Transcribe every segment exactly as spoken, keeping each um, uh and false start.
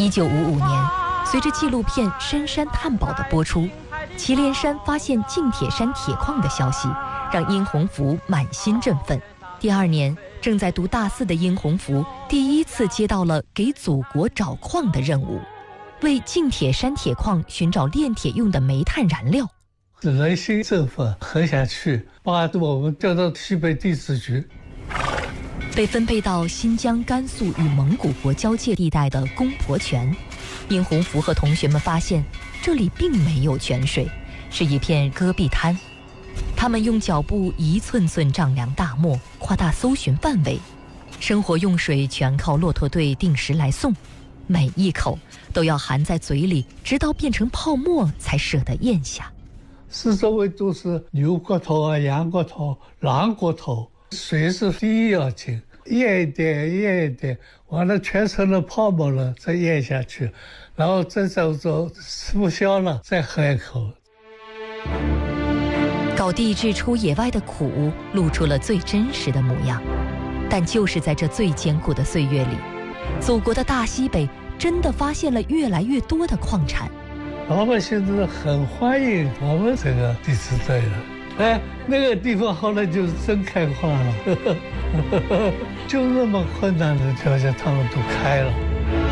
一九五五年，随着纪录片《深山探宝》的播出，祁连山发现近铁山铁矿的消息，让殷洪福满心振奋。第二年，正在读大四的殷洪福第一次接到了给祖国找矿的任务，为近铁山铁矿寻找炼铁用的煤炭燃料。 人心振奋，很想去，把我们调到西北地质局。 被分配到新疆、甘肃与蒙古国交界地带的公婆泉，殷洪福和同学们发现这里并没有泉水，是一片戈壁滩。他们用脚步一寸寸丈量大漠，扩大搜寻范围。生活用水全靠骆驼队定时来送，每一口都要含在嘴里，直到变成泡沫才舍得咽下。 四周围都是牛骨头啊、羊骨头、狼骨头，水是第一要紧，咽一点咽一点，完了全成了泡沫了，再咽下去，然后再走走，吃不消了再喝一口。 搞地质出野外的苦露出了最真实的模样，但就是在这最艰苦的岁月里，祖国的大西北真的发现了越来越多的矿产。 老百姓都是很欢迎我们这个地质队的，哎，那个地方后来就真开化了，呵呵呵呵，就那么困难的条件他们都开了。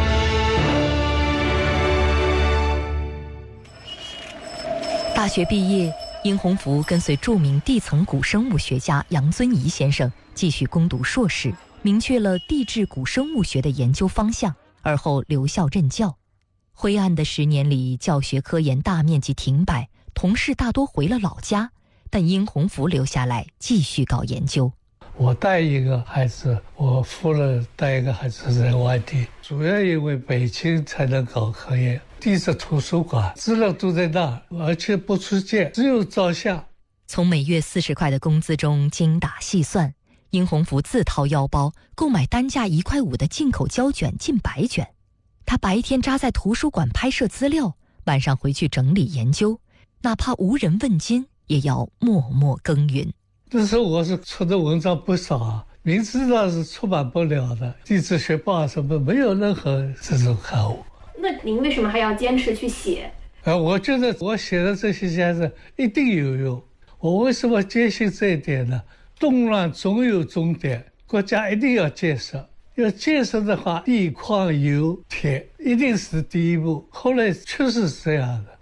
大学毕业，殷洪福跟随著名地层古生物学家杨遵仪先生继续攻读硕士，明确了地质古生物学的研究方向，而后留校任教。灰暗的十年里，教学科研大面积停摆，同事大多回了老家，但殷洪福留下来继续搞研究。 我带一个孩子，我夫人带一个孩子在外地，主要因为北京才能搞科研，地质图书馆资料都在那儿，而且不出借，只有照相。 从每月四十块的工资中精打细算，殷洪福自掏腰包购买单价一块五的进口胶卷近百卷。他白天扎在图书馆拍摄资料，晚上回去整理研究，哪怕无人问津，也要默默耕耘。 那时候我是出的文章不少啊，明知道是出版不了的，地质学报什么没有任何这种刊物。 那您为什么还要坚持去写？ 呃，我觉得我写的这些家子一定有用。我为什么坚信这一点呢？动乱总有终点，国家一定要建设。要建设的话，地矿油铁一定是第一步。后来确实是这样的。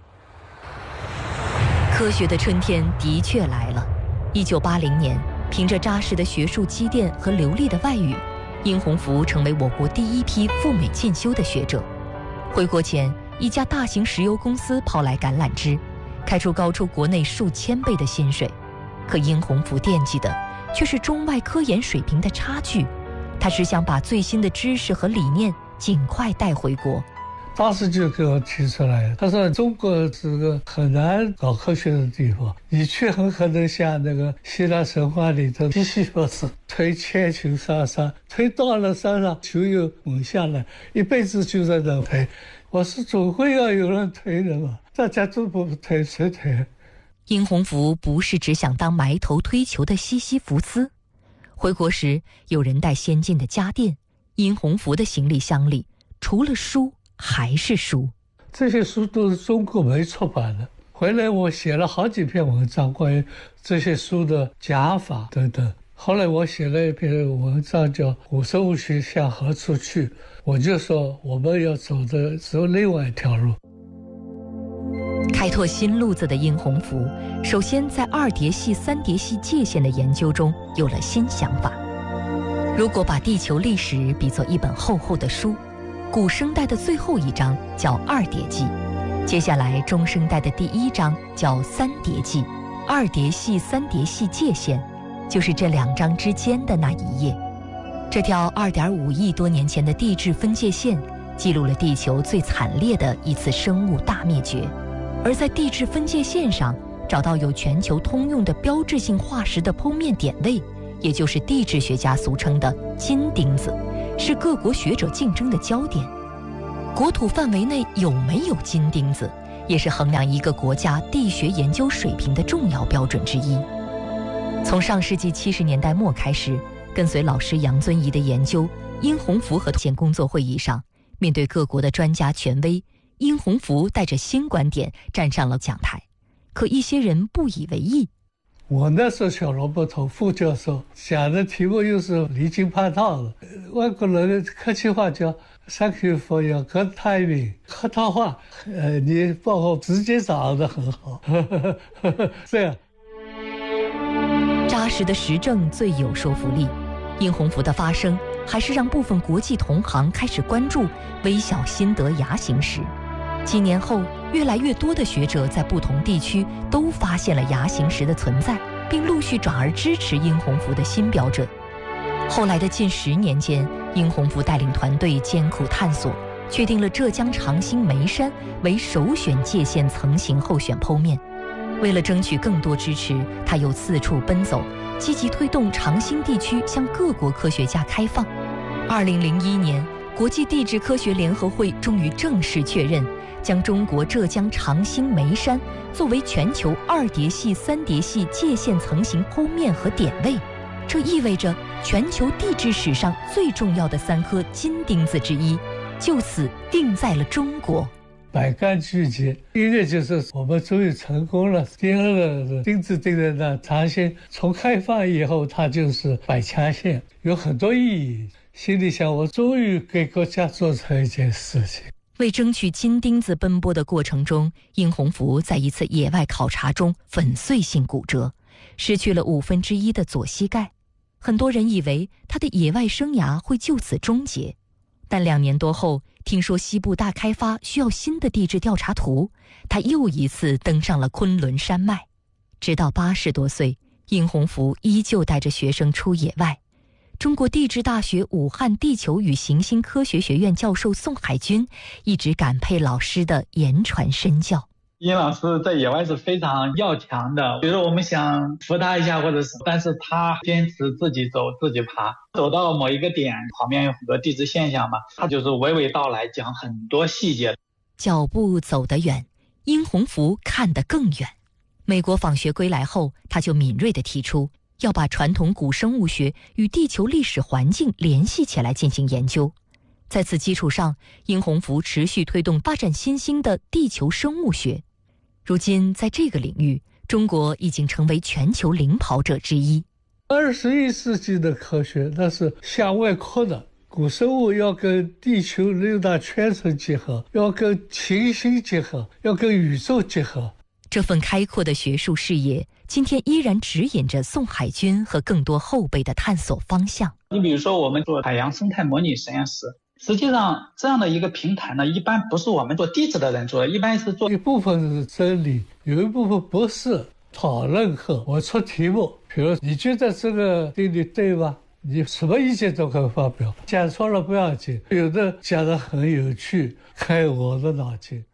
科学的春天的确来了。一九八零年，凭着扎实的学术积淀和流利的外语，殷洪福成为我国第一批赴美进修的学者。回国前，一家大型石油公司抛来橄榄枝，开出高出国内数千倍的薪水。可殷洪福惦记的却是中外科研水平的差距。他只想把最新的知识和理念尽快带回国。 当时就给我提出来，他说中国是个很难搞科学的地方，你去很可能像那个希腊神话里头西西弗斯推千群上山，推到了山上就又稳下来，一辈子就在那推。我说总会要有人推的嘛，大家都不推，谁推？ 殷洪福不是只想当埋头推球的西西弗斯。回国时，有人带先进的家电，殷洪福的行李箱里除了书还是书。 这些书都是中国没出版的。回来我写了好几篇文章关于这些书的讲法等等。后来我写了一篇文章叫《古生物学向何处去》，我就说我们要走的走另外一条路。 开拓新路子的殷洪福，首先在二叠系、三叠系界限的研究中有了新想法。如果把地球历史比作一本厚厚的书，古生代的最后一章叫二叠纪，接下来中生代的第一章叫三叠纪，二叠系、三叠系界限就是这两章之间的那一页。这条 二点五亿多年前的地质分界线，记录了地球最惨烈的一次生物大灭绝。而在地质分界线上找到有全球通用的标志性化石的剖面点位，也就是地质学家俗称的金钉子，是各国学者竞争的焦点。国土范围内有没有金钉子，也是衡量一个国家地学研究水平的重要标准之一。从上世纪七十年代末开始，跟随老师杨遵仪的研究，殷洪福和建工作会议上面对各国的专家权威，殷洪福带着新观点站上了讲台，可一些人不以为意。 我那时候小萝卜头副教授讲的题目又是离经叛道的，外国人客气话叫 Thank you for your good timing， 客套话，呃，你报告直接掌握得很好，这样。 扎实的实证最有说服力。殷洪福的发声还是让部分国际同行开始关注微小辛德牙形石。几年后，越来越多的学者在不同地区都发现了牙形石的存在，并陆续转而支持殷洪福的新标准。后来的近十年间，殷洪福带领团队艰苦探索，确定了浙江长兴眉山为首选界限层型候选剖面。为了争取更多支持，他又四处奔走，积极推动长兴地区向各国科学家开放。二零零一年，国际地质科学联合会终于正式确认，将中国浙江长兴眉山作为全球二叠系三叠系界限层型剖面和点位。这意味着全球地质史上最重要的三颗金钉子之一，就此定在了中国。 百感俱结，一个就是我们终于成功了，第二个是钉子钉在那，长兴从开放以后它就是百家县，有很多意义。心里想，我终于给国家做成一件事情。 为争取金钉子奔波的过程中，殷洪福在一次野外考察中粉碎性骨折，失去了五分之一的左膝盖。很多人以为他的野外生涯会就此终结，但两年多后，听说西部大开发需要新的地质调查图，他又一次登上了昆仑山脉。直到八十多岁，殷洪福依旧带着学生出野外。中国地质大学武汉地球与行星科学学院教授宋海军一直感佩老师的言传身教。 殷老师在野外是非常要强的，比如我们想扶他一下或者是，但是他坚持自己走自己爬，走到某一个点，旁边有很多地质现象嘛，他就是娓娓道来，讲很多细节。 脚步走得远，殷洪福看得更远。美国访学归来后，他就敏锐地提出要把传统古生物学与地球历史环境联系起来进行研究。在此基础上，殷洪福持续推动发展新兴的地球生物学。如今在这个领域，中国已经成为全球领跑者之一。 二十一世纪的科学那是向外扩的，古生物要跟地球六大圈层结合，要跟行星结合，要跟宇宙结合。 这份开阔的学术视野，今天依然指引着宋海军和更多后辈的探索方向。 你比如说我们做海洋生态模拟实验室，实际上这样的一个平台呢，一般不是我们做地质的人做的，一般是做一部分是真理，有一部分不是。讨论后我出题目，比如你觉得这个定理对吧？你什么意见都可以发表，讲错了不要紧，有的讲得很有趣，开我的脑筋。